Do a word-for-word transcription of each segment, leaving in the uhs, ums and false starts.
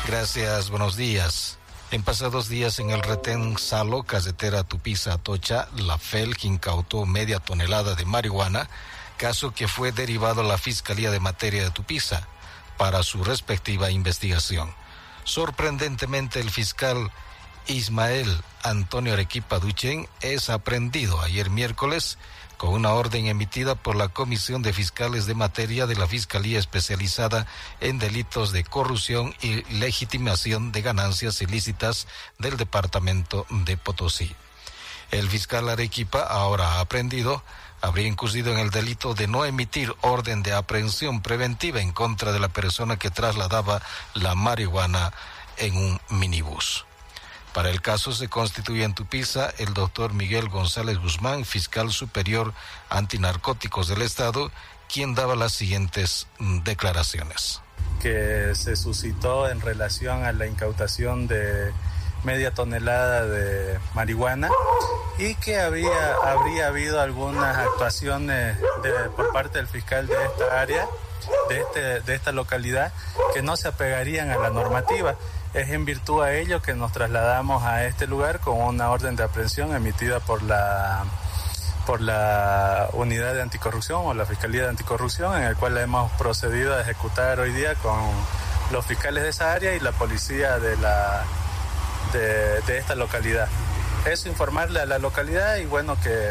Gracias, buenos días. En pasados días en el retén Salo, carretera Tupiza-Atocha, la F E L incautó media tonelada de marihuana, caso que fue derivado a la Fiscalía de Materia de Tupiza para su respectiva investigación. Sorprendentemente, el fiscal Ismael Antonio Arequipa Duchen es aprehendido ayer miércoles con una orden emitida por la Comisión de Fiscales de Materia de la Fiscalía Especializada en Delitos de Corrupción y Legitimación de Ganancias Ilícitas del Departamento de Potosí. El fiscal Arequipa, ahora aprehendido, habría incurrido en el delito de no emitir orden de aprehensión preventiva en contra de la persona que trasladaba la marihuana en un minibús. Para el caso se constituye en Tupiza el doctor Miguel González Guzmán, fiscal superior antinarcóticos del Estado, quien daba las siguientes declaraciones. Que se suscitó en relación a la incautación de media tonelada de marihuana y que había, habría habido algunas actuaciones de, por parte del fiscal de esta área, de, este, de esta localidad, que no se apegarían a la normativa. Es en virtud a ello que nos trasladamos a este lugar con una orden de aprehensión emitida por la, por la Unidad de Anticorrupción o la Fiscalía de Anticorrupción, en el cual hemos procedido a ejecutar hoy día con los fiscales de esa área y la policía de, la, de, de esta localidad. Eso, informarle a la localidad y bueno que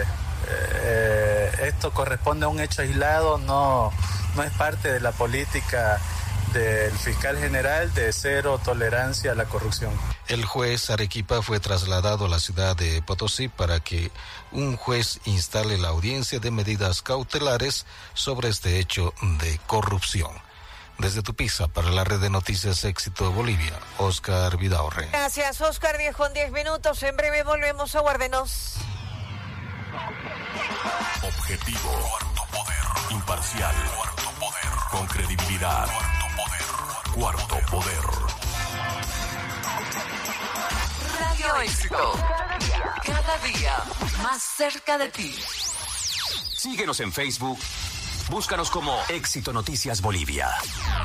eh, esto corresponde a un hecho aislado, no, no es parte de la política del fiscal general de cero tolerancia a la corrupción. El juez Arequipa fue trasladado a la ciudad de Potosí para que un juez instale la audiencia de medidas cautelares sobre este hecho de corrupción. Desde Tupiza, para la red de noticias Éxito Bolivia, Oscar Vidaurre. Gracias, Oscar. diez con diez minutos. En breve volvemos. Aguárdenos. Objetivo. Cuarto poder. Imparcial. Cuarto poder. Con credibilidad. Cuarto poder. Cuarto poder. Radio Éxito. Cada día, cada día más cerca de ti. Síguenos en Facebook. Búscanos como Éxito Noticias Bolivia.